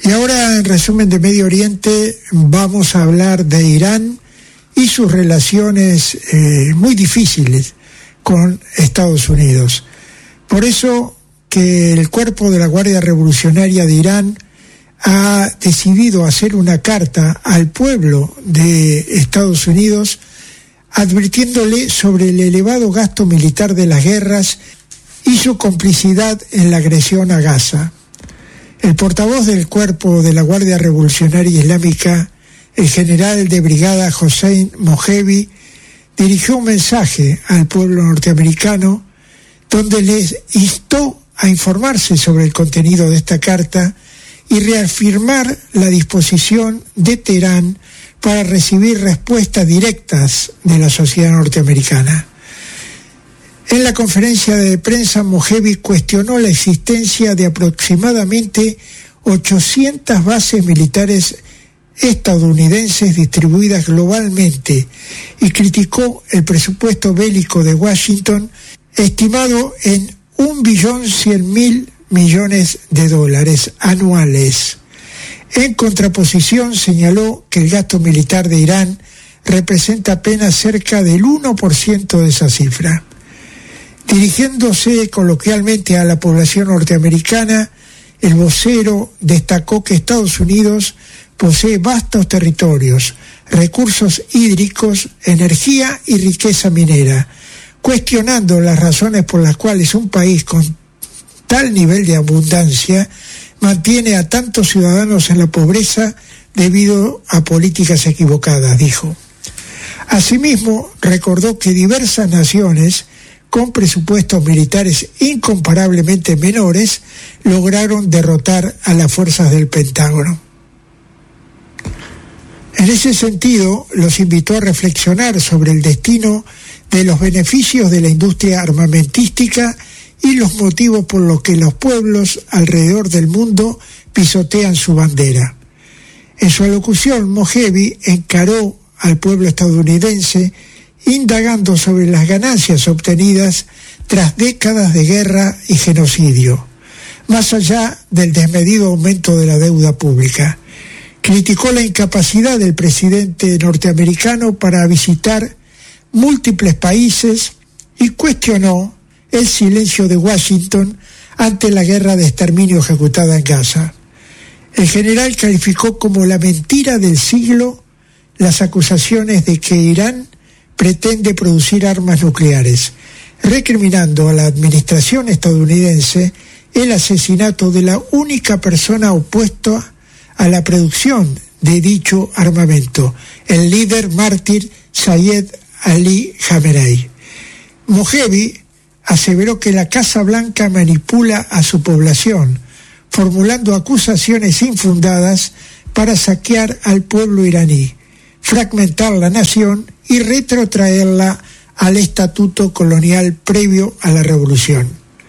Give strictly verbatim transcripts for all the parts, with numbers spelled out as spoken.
Y ahora, en resumen de Medio Oriente, vamos a hablar de Irán y sus relaciones eh, muy difíciles con Estados Unidos. Por eso que el cuerpo de la Guardia Revolucionaria de Irán ha decidido hacer una carta al pueblo de Estados Unidos advirtiéndole sobre el elevado gasto militar de las guerras y su complicidad en la agresión a Gaza. El portavoz del cuerpo de la Guardia Revolucionaria Islámica, el general de brigada Hossein Mojevi, dirigió un mensaje al pueblo norteamericano donde les instó a informarse sobre el contenido de esta carta y reafirmar la disposición de Teherán para recibir respuestas directas de la sociedad norteamericana. En la conferencia de prensa, Mojevi cuestionó la existencia de aproximadamente ochocientas bases militares estadounidenses distribuidas globalmente y criticó el presupuesto bélico de Washington, estimado en un billón cien mil millones de dólares anuales. En contraposición, señaló que el gasto militar de Irán representa apenas cerca del uno por ciento de esa cifra. Dirigiéndose coloquialmente a la población norteamericana, el vocero destacó que Estados Unidos posee vastos territorios, recursos hídricos, energía y riqueza minera, cuestionando las razones por las cuales un país con tal nivel de abundancia mantiene a tantos ciudadanos en la pobreza debido a políticas equivocadas, dijo. Asimismo, recordó que diversas naciones con presupuestos militares incomparablemente menores, lograron derrotar a las fuerzas del Pentágono. En ese sentido, los invitó a reflexionar sobre el destino de los beneficios de la industria armamentística y los motivos por los que los pueblos alrededor del mundo pisotean su bandera. En su alocución, Mojevi encaró al pueblo estadounidense indagando sobre las ganancias obtenidas tras décadas de guerra y genocidio, más allá del desmedido aumento de la deuda pública. Criticó la incapacidad del presidente norteamericano para visitar múltiples países y cuestionó el silencio de Washington ante la guerra de exterminio ejecutada en Gaza. El general calificó como la mentira del siglo las acusaciones de que Irán pretende producir armas nucleares, recriminando a la administración estadounidense el asesinato de la única persona opuesta a la producción de dicho armamento, el líder mártir Sayed Ali Khamenei. Mojevi aseveró que la Casa Blanca manipula a su población, formulando acusaciones infundadas para saquear al pueblo iraní, fragmentar la nación y retrotraerla al estatuto colonial previo a la revolución.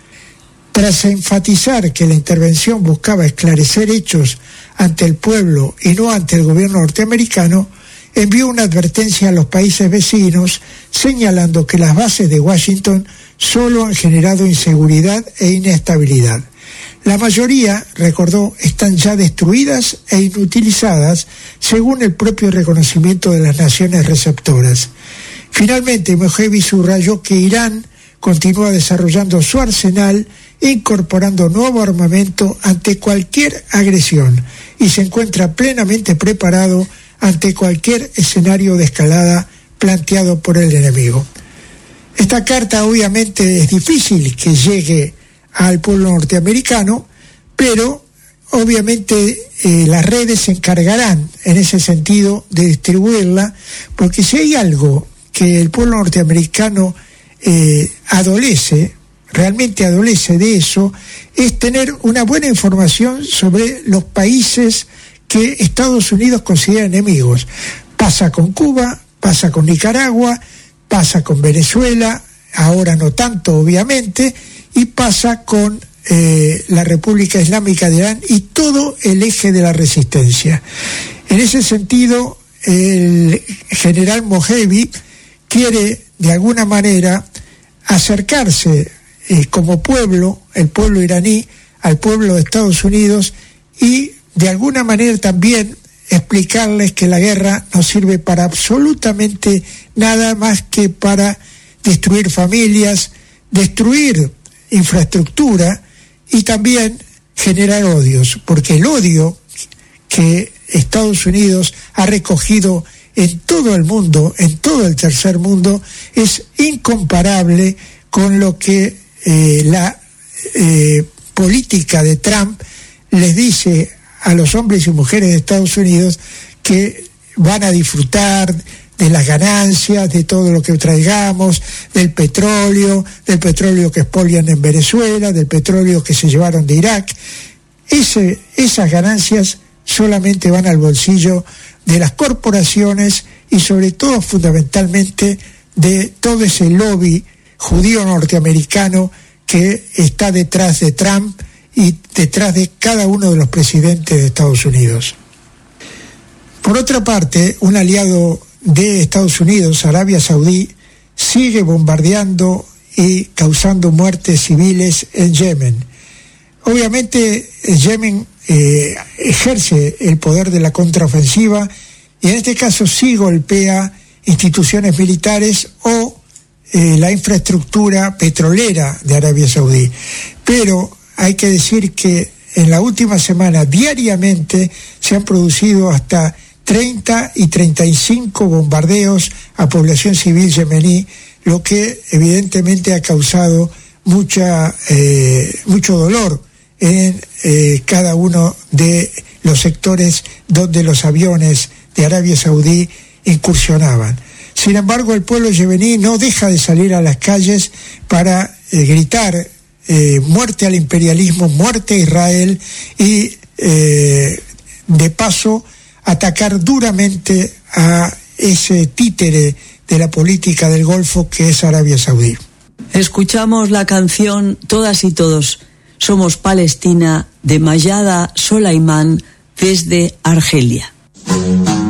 Tras enfatizar que la intervención buscaba esclarecer hechos ante el pueblo y no ante el gobierno norteamericano, envió una advertencia a los países vecinos señalando que las bases de Washington solo han generado inseguridad e inestabilidad. La mayoría, recordó, están ya destruidas e inutilizadas, según el propio reconocimiento de las naciones receptoras. Finalmente, Mojevi subrayó que Irán continúa desarrollando su arsenal, incorporando nuevo armamento ante cualquier agresión y se encuentra plenamente preparado ante cualquier escenario de escalada planteado por el enemigo. Esta carta obviamente es difícil que llegue al pueblo norteamericano, pero obviamente eh, las redes se encargarán en ese sentido de distribuirla, porque si hay algo que el pueblo norteamericano eh, adolece, realmente adolece de eso, es tener una buena información sobre los países que Estados Unidos considera enemigos. Pasa con Cuba, pasa con Nicaragua, pasa con Venezuela, ahora no tanto obviamente, y pasa con eh, la República Islámica de Irán y todo el eje de la resistencia. En ese sentido, el general Mojevi quiere de alguna manera acercarse eh, como pueblo, el pueblo iraní, al pueblo de Estados Unidos y de alguna manera también explicarles que la guerra no sirve para absolutamente nada más que para destruir familias, destruir infraestructura y también generar odios, porque el odio que Estados Unidos ha recogido en todo el mundo, en todo el tercer mundo, es incomparable con lo que eh, la eh, política de Trump les dice a los hombres y mujeres de Estados Unidos que van a disfrutar de las ganancias, de todo lo que traigamos, del petróleo, del petróleo que expolian en Venezuela, del petróleo que se llevaron de Irak. Ese, esas ganancias solamente van al bolsillo de las corporaciones y sobre todo fundamentalmente de todo ese lobby judío norteamericano que está detrás de Trump y detrás de cada uno de los presidentes de Estados Unidos. Por otra parte, un aliado de Estados Unidos, Arabia Saudí, sigue bombardeando y causando muertes civiles en Yemen. Obviamente, Yemen eh, ejerce el poder de la contraofensiva y en este caso sí golpea instituciones militares o eh, la infraestructura petrolera de Arabia Saudí. Pero hay que decir que en la última semana diariamente se han producido hasta treinta y treinta y cinco bombardeos a población civil yemení, lo que evidentemente ha causado mucha eh, mucho dolor en eh, cada uno de los sectores donde los aviones de Arabia Saudí incursionaban. Sin embargo, el pueblo yemení no deja de salir a las calles para eh, gritar eh, muerte al imperialismo, muerte a Israel y eh, de paso atacar duramente a ese títere de la política del Golfo que es Arabia Saudí. Escuchamos la canción Todas y Todos Somos Palestina de Mayada Solaimán desde Argelia.